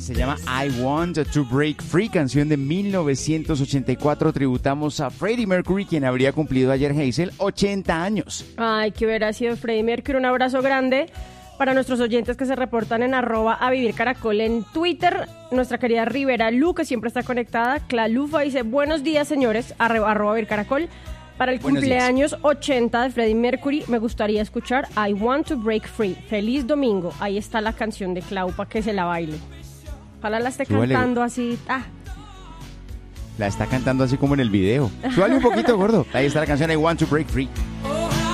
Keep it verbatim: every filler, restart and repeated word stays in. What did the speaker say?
Se llama I Want to Break Free, canción de mil novecientos ochenta y cuatro. Tributamos a Freddie Mercury, quien habría cumplido ayer, Hazel, ochenta años. Ay, qué hubiera sido Freddie Mercury. Un abrazo grande para nuestros oyentes que se reportan en arroba a vivir caracol en Twitter. Nuestra querida Rivera Lu, que siempre está conectada. Clalufa dice, buenos días, señores, arroba, arroba a vivir caracol. Para el Buenos cumpleaños días. ochenta de Freddie Mercury, me gustaría escuchar I Want to Break Free. Feliz domingo. Ahí está la canción de Clau para que se la baile. Ojalá la esté Súbale. cantando así. Ah. La está cantando así como en el video. Súbale un poquito, gordo. Ahí está la canción I Want to Break Free.